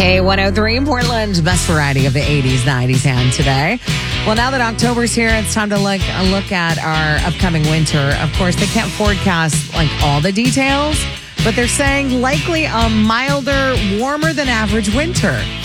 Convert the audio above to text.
K103 Portland's best variety of the 80s, 90s, and today. Well, now that October's here, it's time to look at our upcoming winter. Of course, they can't forecast like all the details, but they're saying likely a milder, warmer than average winter.